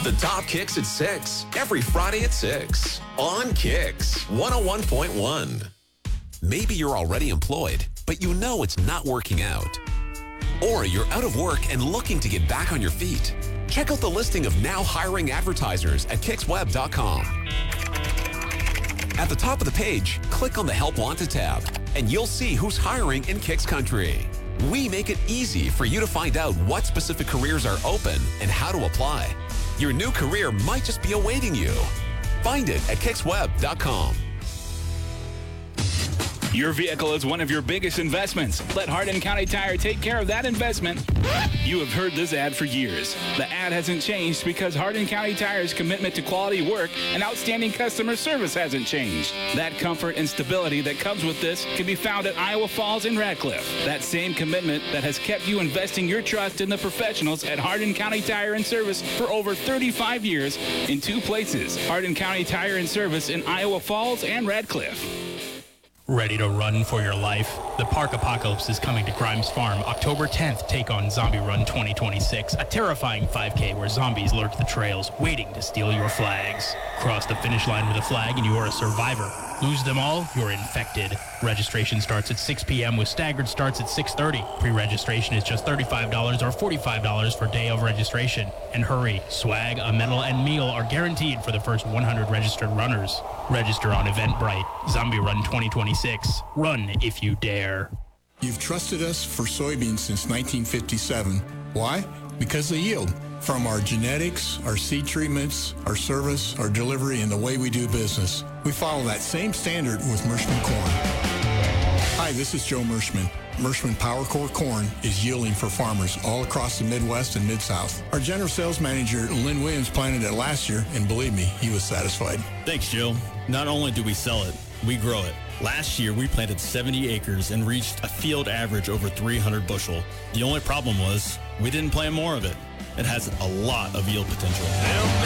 The Top Kicks at 6, every Friday at 6 on Kicks 101.1. Maybe you're already employed, but you know it's not working out. Or you're out of work and looking to get back on your feet. Check out the listing of now hiring advertisers at kicksweb.com. At the top of the page, click on the Help Wanted tab, and you'll see who's hiring in Kicks Country. We make it easy for you to find out what specific careers are open and how to apply. Your new career might just be awaiting you. Find it at kicksweb.com. Your vehicle is one of your biggest investments. Let Hardin County Tire take care of that investment. You have heard this ad for years. The ad hasn't changed because Hardin County Tire's commitment to quality work and outstanding customer service hasn't changed. That comfort and stability that comes with this can be found at Iowa Falls and Radcliffe. That same commitment that has kept you investing your trust in the professionals at Hardin County Tire and Service for over 35 years in two places. Hardin County Tire and Service in Iowa Falls and Radcliffe. Ready to run for your life? The Park Apocalypse is coming to Grimes Farm October 10th. Take on Zombie Run 2026, a terrifying 5K where zombies lurk the trails, waiting to steal your flags. Cross the finish line with a flag and you are a survivor. Lose them all, you're infected. Registration starts at 6 p.m. with staggered starts at 6:30. Pre-registration is just $35 or $45 for day of registration. And hurry, swag, a medal, and meal are guaranteed for the first 100 registered runners. Register on Eventbrite. Zombie Run 2026. Run if you dare. You've trusted us for soybeans since 1957. Why? Because they yield. From our genetics, our seed treatments, our service, our delivery, and the way we do business. We follow that same standard with Mershman corn. Hi, this is Joe Mershman. Mershman Power Core corn is yielding for farmers all across the Midwest and Mid-South. Our general sales manager, Lynn Williams, planted it last year, and believe me, he was satisfied. Thanks, Joe. Not only do we sell it, we grow it. Last year, we planted 70 acres and reached a field average over 300 bushel. The only problem was we didn't plant more of it. It has a lot of yield potential.